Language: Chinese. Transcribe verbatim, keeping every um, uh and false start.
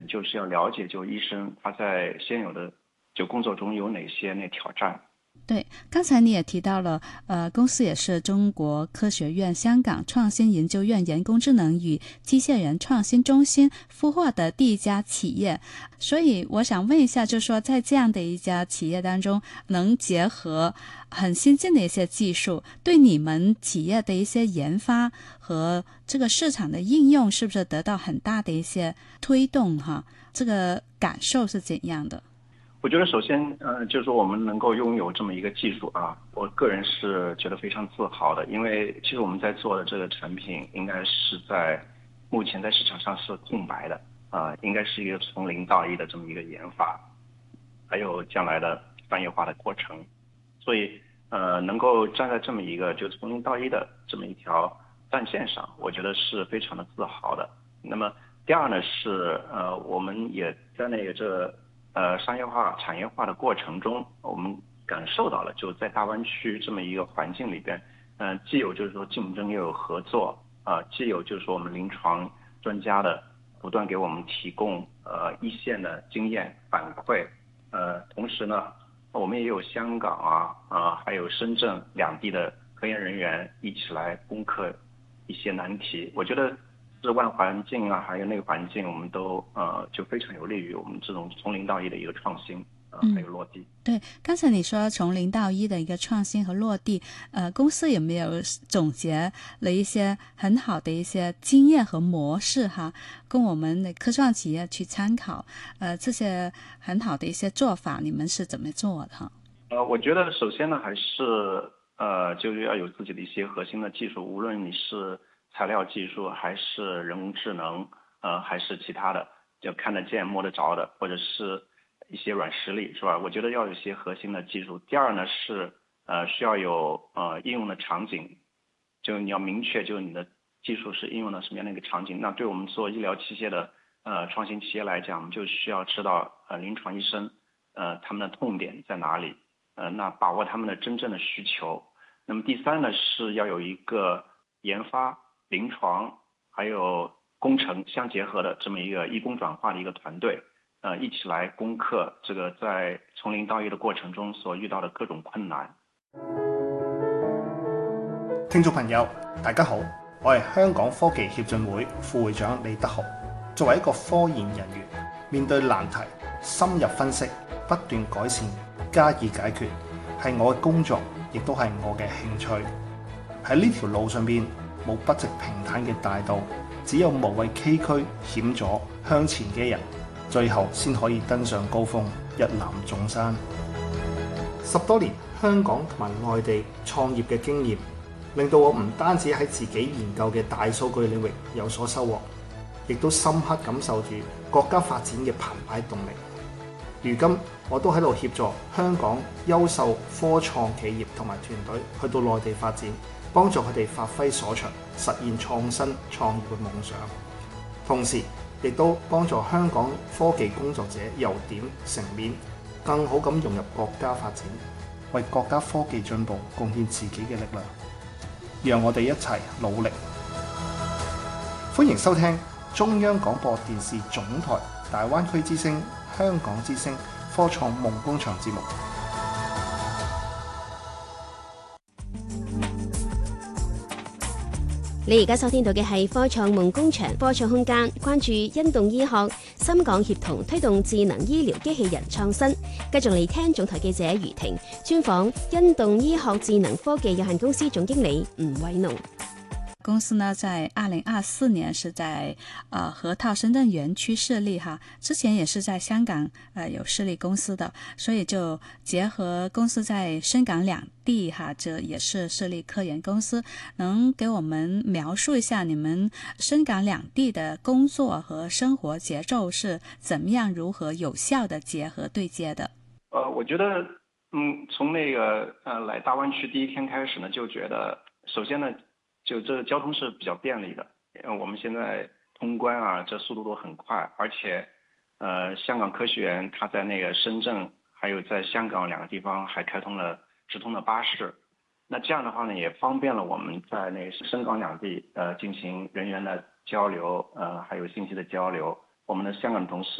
就是要了解就医生他在现有的就工作中有哪些那挑战。 对，刚才你也提到了，呃，公司也是中国科学院香港创新研究院人工智能与机械人创新中心孵化的第一家企业，所以我想问一下，就是说在这样的一家企业当中，能结合很先进的一些技术，对你们企业的一些研发和这个市场的应用，是不是得到很大的一些推动哈？这个感受是怎样的？ 我觉得首先，呃，就是我们能够拥有这么一个技术啊，我个人是觉得非常自豪的，因为其实我们在做的这个产品，应该是在目前在市场上是空白的啊、呃，应该是一个从零到一的这么一个研发，还有将来的商业化的过程，所以呃，能够站在这么一个就从零到一的这么一条战线上，我觉得是非常的自豪的。那么第二呢是呃，我们也在那个这。呃，商业化、产业化的过程中，我们感受到了，就在大湾区这么一个环境里边，嗯、呃，既有就是说竞争，又有合作，啊、呃，既有就是说我们临床专家的不断给我们提供呃一线的经验反馈，呃，同时呢，我们也有香港啊啊、呃，还有深圳两地的科研人员一起来攻克一些难题，我觉得。是外环境啊，还有内环境，我们都呃就非常有利于我们这种从零到一的一个创新，呃，还嗯。 有落地。 对，刚才你说从零到一的一个创新和落地，呃，公司有没有总结了一些很好的一些经验和模式哈，供我们的科创企业去参考？呃，这些很好的一些做法，你们是怎么做的哈？ 呃，我觉得首先呢，还是呃，就是要有自己的一些核心的技术，无论你是材料技术，还是人工智能，呃，还是其他的，就看得见摸得着的，或者是一些软实力，是吧？我觉得要有一些核心的技术。第二呢是呃，需要有呃应用的场景，就你要明确，就你的技术是应用到什么样的一个场景。那对我们做医疗器械的呃创新企业来讲，就需要知道呃临床医生呃他们的痛点在哪里。呃，那把握他们的真正的需求。那么第三呢，是要有一个研发、临床还有工程相结合的这么一个医工转化的一个团队，呃，一起来攻克这个在从零到一的過程中所遇到的各種困難。 聽眾朋友，大家好，我係香港科技協進會副會長李德豪。作為一個科研人員，面對難題，深入分析，不斷改善，加以解決，係我嘅工作，亦都係我嘅興趣。喺呢條路上邊，冇不直平坦嘅大道，只有無畏崎嶇險阻向前嘅人，最後先可以登上高峰，一覽眾山。十多年香港同埋外地創業嘅經驗，令到我唔單止喺自己研究嘅大數據領域有所收穫，亦都深刻感受住國家發展嘅澎湃動力。如今我都喺度協助香港優秀科創企業同埋團隊去到內地發展，幫助佢哋發揮所長，實現創新創業嘅夢想。同時亦都幫助香港科技工作者由點成面，更好咁融入國家發展，為國家科技進步貢獻自己嘅力量。讓我哋一齊努力。歡迎收聽中央廣播電視總台大灣區之聲香港之聲科創夢工場節目。 你而家收聽到嘅係科創夢工場科創空間，關注因動醫學、深港協同推動智能醫療機器人創新。繼續嚟聽總台記者余婷專訪因動醫學智能科技有限公司總經理吳偉農。 公司呢，在二零二四年是在呃河套深圳園區設立哈，之前也是在香港呃有設立公司的，所以就結合公司在深港兩地哈，這也是設立科研公司。能給我們描述一下你們深港兩地的工作和生活節奏是怎麼樣，如何有效的結合對接的？ 呃，我覺得，嗯，從那個呃來大灣區第一天開始呢，就覺得首先呢。就這個交通是比較便利的，我們現在通關啊，這速度都很快，而且，呃，香港科學園它在那個深圳，還有在香港兩個地方還開通了直通的巴士，那這樣的話呢，也方便了我們在那個深港兩地，呃，進行人員的交流，呃，還有信息的交流， 我们的香港同事